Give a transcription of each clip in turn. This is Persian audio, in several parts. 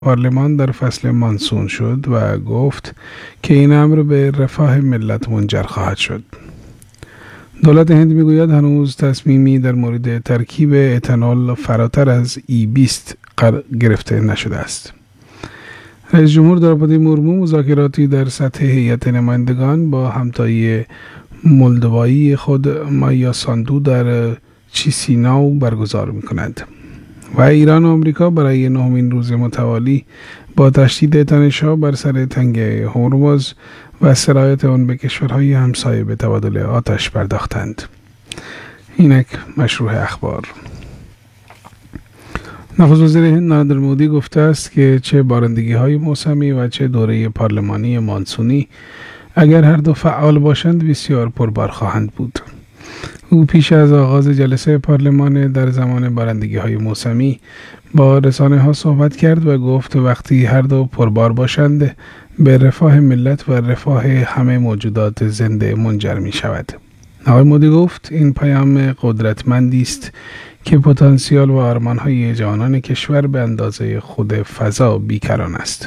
پارلمان در فصل مانسون شد و گفت که این امر به رفاه ملت منجر خواهد شد. دولت هند میگوید هنوز تصمیمی در مورد ترکیب اتانول فراتر از E20 گرفته نشده است. رئیس جمهور دروپادی مورمو مذاکراتی در سطح هیئت نمایندگان با همتای مولدوایی خود مایا ساندو در چیسیناو برگزار می‌کند و ایران و آمریکا برای 9مین روز متوالی با تشدید تنش‌ها بر سر تنگه هرمز و سرایت آن به کشورهای همسایه به تبادل آتش پرداختند. اینک مشروع اخبار. نخست وزیر هند نریندر مودی گفته است که چه بارندگی‌های موسمی و چه دوره پارلمانی مانسونی اگر هر دو فعال باشند بسیار پربار خواهند بود. او پیش از آغاز جلسه پارلمان در زمان بارندگی‌های موسمی با رسانه‌ها صحبت کرد و گفت وقتی هر دو پربار باشند به رفاه ملت و رفاه همه موجودات زنده منجر می شود. آقای مودی گفت این پیام قدرتمندی است که پتانسیل و آرمان‌های جوانان کشور به اندازه خود فضا بیکران است.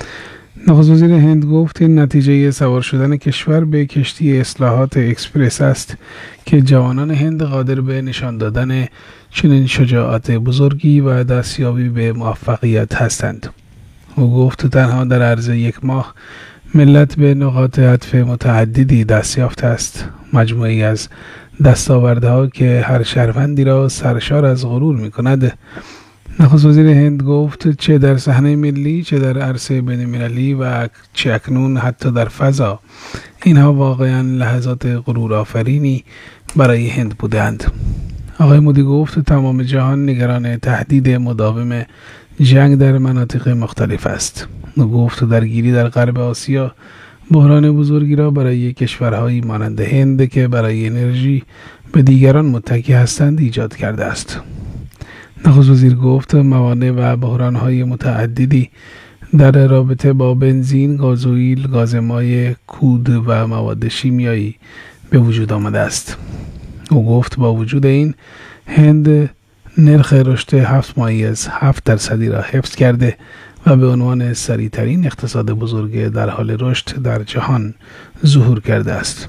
نخست وزیر هند گفت این نتیجه سوار شدن کشور به کشتی اصلاحات اکسپرس است که جوانان هند قادر به نشان دادن چنین شجاعت بزرگی و دستیابی به موفقیت هستند. او گفت تنها در عرض یک ماه ملت به نقاط عطف متعددی دست یافته است، مجموعی از دستاوردها که هر شهروندی را سرشار از غرور می‌کند. نخست وزیر هند گفت چه در صحنه ملی، چه در عرصه بین‌المللی و چه اکنون حتی در فضا، اینها واقعا لحظات غرور آفرینی برای هند بودند. آقای مودی گفت تمام جهان نگران تهدید مداوم جنگ در مناطق مختلف است. او گفت درگیری در غرب آسیا بحران بزرگی را برای کشورهایی مانند هند که برای انرژی به دیگران متکی هستند ایجاد کرده است. نخست وزیر گفت موانع و بحران‌های متعددی در رابطه با بنزین، گازوئیل، گاز مایع، کود و مواد شیمیایی به وجود آمده است. او گفت با وجود این هند نرخ رشد 7 ماهی از 7% را حفظ کرده و به عنوان سریع‌ترین اقتصاد بزرگ در حال رشد در جهان ظهور کرده است.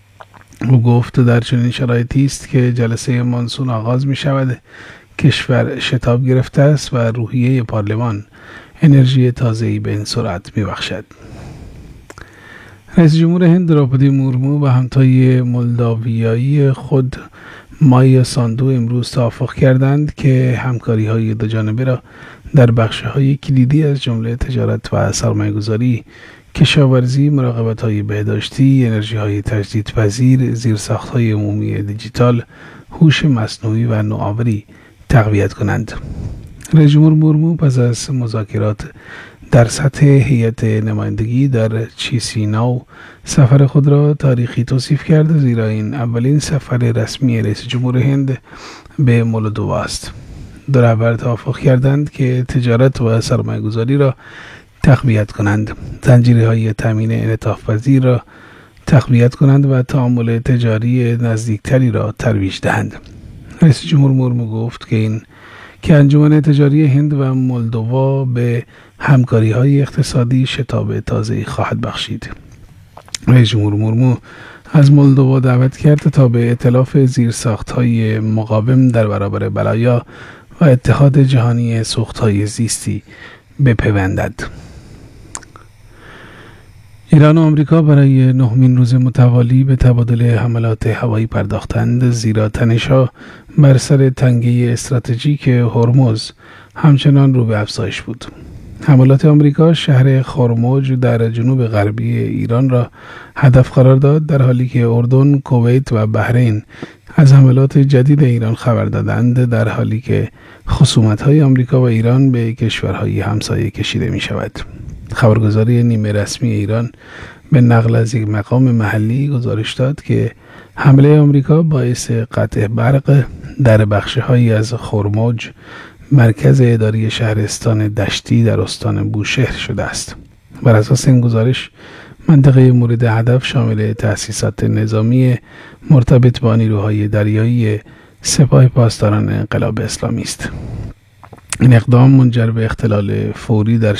او گفت در چنین شرایطی است که جلسه مانسون آغاز می شود. کشور شتاب گرفته است و روحیه پارلمان انرژی تازه‌ای به این سرعت می بخشد. رئیس جمهور هند دروپادی مورمو و همتای مولداویایی خود مایا ساندو امروز توافق کردند که همکاری‌های دوجانبه را در بخش‌های کلیدی از جمله تجارت و سرمایه‌گذاری، کشاورزی، مراقبت‌های بهداشتی، انرژی‌های تجدیدپذیر، زیرساخت‌های عمومی دیجیتال، هوش مصنوعی و نوآوری تقویت کنند. رئیس جمهور مورمو پس از مذاکرات در سطح هیئت نمایندگی در چیسیناو سفر خود را تاریخی توصیف کرد، زیرا این اولین سفر رسمی رئیس جمهور هند به مولدووا است. دو رهبر توافق کردند که تجارت و سرمایه‌گذاری را تقویت کنند، زنجیرهای تامین انعطاف پذیر را تقویت کنند و تعامل تجاری نزدیکتری را ترویج دهند. رئیس جمهور مورمو گفت که انجمن تجاری هند و مولدووا به همکاری‌های اقتصادی شتاب تازه‌ای خواهد بخشید. رئیس جمهور مورمو از مولدووا دعوت کرد تا به ائتلاف زیرساخت‌های مقاوم در برابر بلایا و اتحاد جهانی سوخت‌های زیستی بپیوندد. ایران و آمریکا برای 9مین روز متوالی به تبادل حملات هوایی پرداختند، زیرا تنش‌ها بر سر تنگه استراتژیک هرمز همچنان رو به افزایش بود. حملات آمریکا شهر خرموج در جنوب غربی ایران را هدف قرار داد، در حالی که اردن، کویت و بحرین از حملات جدید ایران خبر دادند، در حالی که خصومت‌های آمریکا و ایران به کشورهای همسایه کشیده می‌شود. خبرگزاری نیمه رسمی ایران به نقل از یک مقام محلی گزارش داد که حمله آمریکا باعث قطع برق در بخش‌هایی از خرموج، مرکز اداری شهرستان دشتی در استان بوشهر شده است. بر اساس این گزارش منطقه مورد هدف شامل تأسیسات نظامی مرتبط با نیروهای دریایی سپاه پاسداران انقلاب اسلامی است. این اقدام منجر به اختلال فوری در